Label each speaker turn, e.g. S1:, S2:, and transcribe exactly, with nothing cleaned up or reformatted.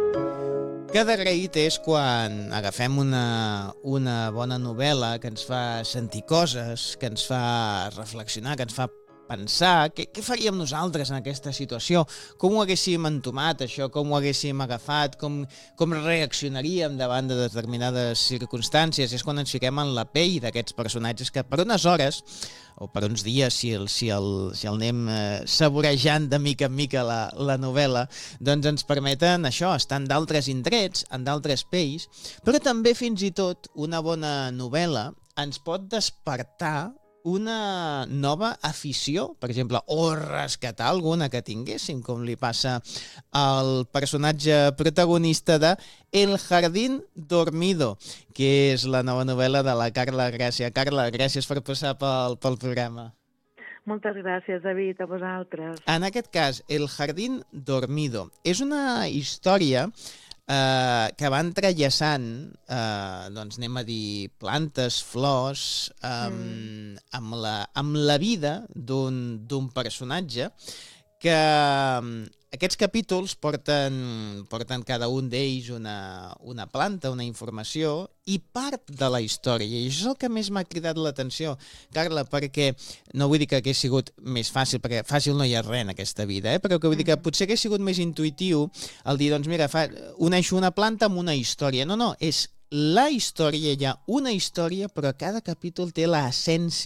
S1: Que d'agraït és quan agafem una, una bona novel·la que ens fa sentir coses, que ens fa reflexionar, que ens fa pensar què, què faríem nosaltres en aquesta situació, com ho haguéssim entomat això, com ho haguéssim agafat, com, com reaccionaríem davant de determinades circumstàncies. És quan ens fiquem en la pell d'aquests personatges que per unes hores o per uns dies, si el, si el, si el anem eh, saborejant de mica en mica la, la novel·la, doncs ens permeten això, estar en d'altres indrets, en d'altres pells, però també fins i tot una bona novel·la ens pot despertar una nova afició, per exemple, o rescatar alguna que tinguéssim, com li passa al personatge protagonista de El jardín dormido, que és la nova novel·la de la Carla Gràcia. Carla, gràcies per passar pel, pel programa.
S2: Moltes gràcies, David, a vosaltres.
S1: En aquest cas, El jardín dormido és una història Uh, que va entrellaçant, uh, doncs anem a dir, plantes, flors, um, mm. amb, la, amb la vida d'un d'un personatge que um, aquests capítols porten, porten cada un d'ells una, una planta, una informació i part de la història. I això és el que més m'ha cridat l'atenció, Carla, perquè no vull dir que hagués sigut més fàcil, perquè fàcil no hi ha res en aquesta vida, eh? Però que vull dir que potser hagués sigut més intuïtiu el dir, doncs mira, fa, uneixo una planta amb una història. No, no, és la història, hi ha una història, però cada capítol té l'essència